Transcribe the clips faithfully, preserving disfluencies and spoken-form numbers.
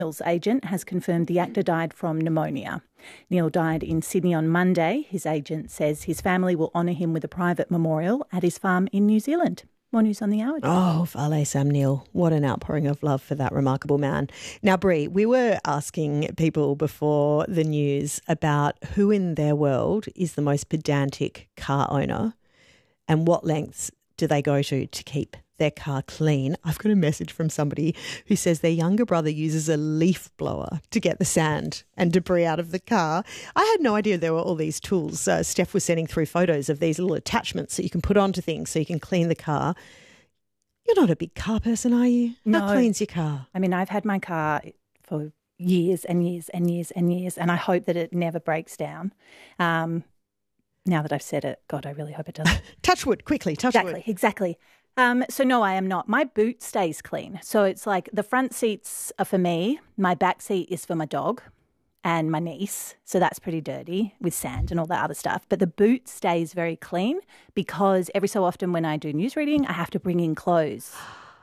Neil's agent has confirmed the actor died from pneumonia. Neil died in Sydney on Monday. His agent says his family will honour him with a private memorial at his farm in New Zealand. More news on the hour. Oh, Vale Sam Neil. What an outpouring of love for that remarkable man. Now, Brie, we were asking people before the news about who in their world is the most pedantic car owner and what lengths do they go to to keep their car clean. I've got a message from somebody who says their younger brother uses a leaf blower to get the sand and debris out of the car. I had no idea there were all these tools. Uh, Steph was sending through photos of these little attachments that you can put onto things so you can clean the car. You're not a big car person, are you? No. How clean's your car? I mean, I've had my car for years and years and years and years, and I hope that it never breaks down. Um, now that I've said it, God, I really hope it doesn't. Touch wood, quickly, touch exactly, wood. Exactly, exactly. Um, so no, I am not. My boot stays clean. So it's like the front seats are for me, my back seat is for my dog and my niece. So that's pretty dirty with sand and all that other stuff. But the boot stays very clean because every so often when I do news reading, I have to bring in clothes.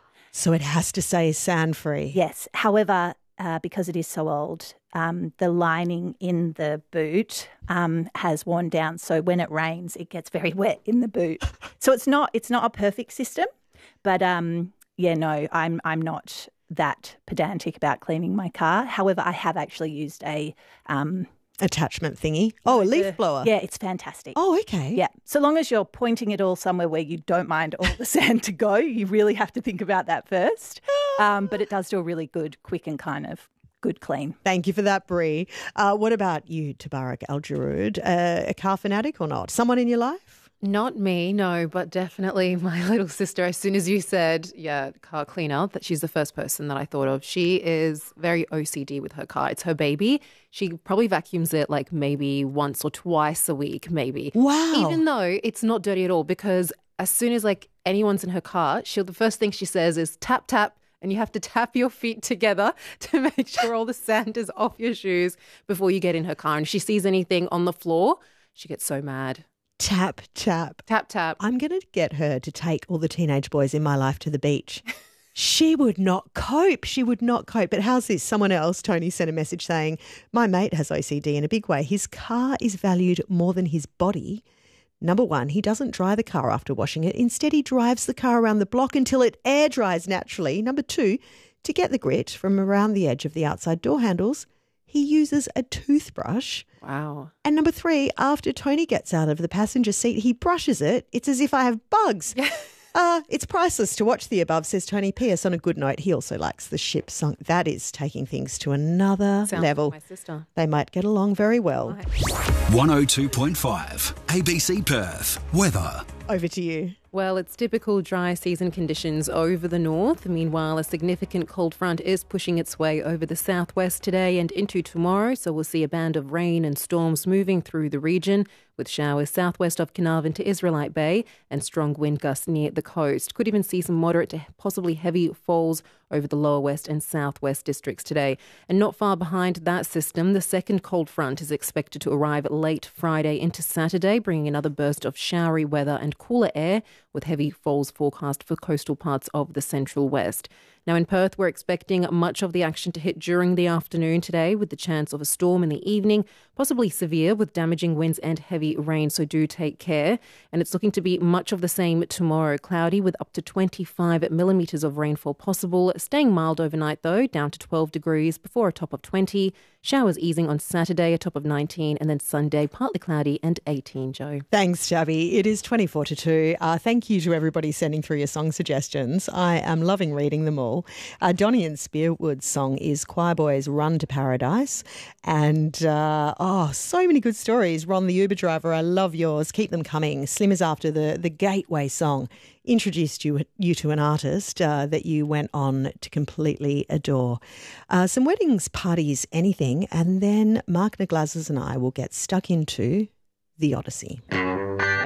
So it has to say sand-free. Yes. However, uh, because it is so old, um, the lining in the boot um, has worn down. So when it rains, it gets very wet in the boot. So it's not it's not a perfect system, but um, yeah, no, I'm I'm not that pedantic about cleaning my car. However, I have actually used a um, attachment thingy. Oh, a leaf blower. Yeah, it's fantastic. Oh, okay. Yeah, so long as you're pointing it all somewhere where you don't mind all the sand to go, you really have to think about that first. Um, but it does do a really good, quick and kind of good clean. Thank you for that, Brie. Uh, what about you, Tabarak Al-Jarood? Uh, a car fanatic or not? Someone in your life? Not me, no, but definitely my little sister. As soon as you said, yeah, car cleaner, that she's the first person that I thought of. She is very O C D with her car. It's her baby. She probably vacuums it like maybe once or twice a week, maybe. Wow. Even though it's not dirty at all, because as soon as like anyone's in her car, she'll the first thing she says is tap, tap. And you have to tap your feet together to make sure all the sand is off your shoes before you get in her car. And if she sees anything on the floor, she gets so mad. Tap, tap. Tap, tap. I'm going to get her to take all the teenage boys in my life to the beach. She would not cope. She would not cope. But how's this? Someone else, Tony, sent a message saying, my mate has O C D in a big way. His car is valued more than his body. Number one, he doesn't dry the car after washing it. Instead, he drives the car around the block until it air dries naturally. Number two, to get the grit from around the edge of the outside door handles, he uses a toothbrush. Wow. And number three, after Tony gets out of the passenger seat, he brushes it. It's as if I have bugs. Uh, it's priceless to watch the above, says Tony. P S on a good note, he also likes the ship sunk. That is taking things to another Sounds level. like my sister. They might get along very well. Right. one oh two point five A B C Perth. Weather. Over to you. Well, it's typical dry season conditions over the north. Meanwhile, a significant cold front is pushing its way over the southwest today and into tomorrow, so we'll see a band of rain and storms moving through the region, with showers southwest of Carnarvon to Israelite Bay and strong wind gusts near the coast. Could even see some moderate to possibly heavy falls over the lower west and southwest districts today. And not far behind that system, the second cold front is expected to arrive late Friday into Saturday, bringing another burst of showery weather and cooler air, with heavy falls forecast for coastal parts of the central west. Now in Perth, we're expecting much of the action to hit during the afternoon today, with the chance of a storm in the evening, possibly severe with damaging winds and heavy rain, so do take care. And it's looking to be much of the same tomorrow, cloudy with up to twenty-five millimetres of rainfall possible, staying mild overnight though, down to twelve degrees before a top of twenty. Showers easing on Saturday, a top of nineteen, and then Sunday, partly cloudy and eighteen, Joe. Thanks, Shabby. It is twenty-four to two. Uh, thank you to everybody sending through your song suggestions. I am loving reading them all. Uh, Donny and Spearwood's song is Choir Boys Run to Paradise. And, uh, oh, so many good stories. Ron, the Uber driver, I love yours. Keep them coming. Slim is after the, the Gateway song. Introduced you, you to an artist uh, that you went on to completely adore. Uh, some weddings, parties, anything. And then Mark Naglazes and I will get stuck into The Odyssey.